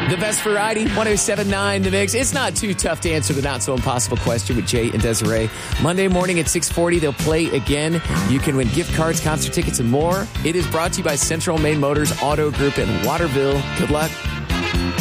The best variety, 107.9 The Mix. It's not too tough to answer the not-so-impossible question with Jay and Desiree. Monday morning at 6:40, they'll play again. You can win gift cards, concert tickets, and more. It is brought to you by Central Maine Motors Auto Group in Waterville. Good luck.